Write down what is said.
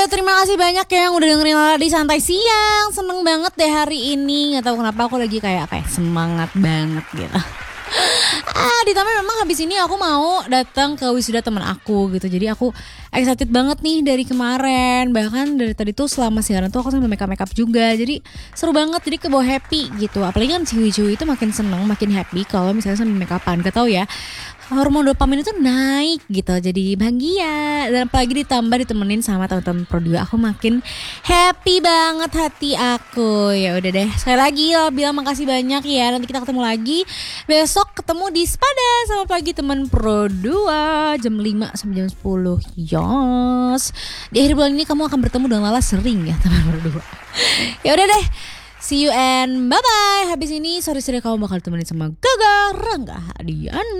Terima kasih banyak ya yang udah dengerin Lala di Santai Siang. Seneng banget deh hari ini. Gak tahu kenapa aku lagi kayak semangat banget gitu. Ditambah memang habis ini aku mau datang ke wisuda teman aku gitu. Jadi aku excited banget nih dari kemarin. Bahkan dari tadi tuh selama siaran tuh aku sambil make up juga. Jadi seru banget, jadi kebawa happy gitu. Apalagi kan ciwi-ciwi itu makin seneng, makin happy kalau misalnya sambil make upan. Gak tau ya, hormon dopamin itu naik gitu, jadi bahagia. Dan apalagi ditambah ditemenin sama teman-teman Pro 2, aku makin happy banget hati aku. Ya udah deh, sekali lagi bilang makasih banyak ya. Nanti kita ketemu lagi besok, ketemu di Spada sama pagi teman Pro 2 jam 5 sampai jam 10. Yos. Di akhir bulan ini kamu akan bertemu dengan Lala sering ya teman Pro 2. Ya udah deh. See you and bye bye. Habis ini sore-sore kamu bakal temenin sama Gaga Rangga Hadian.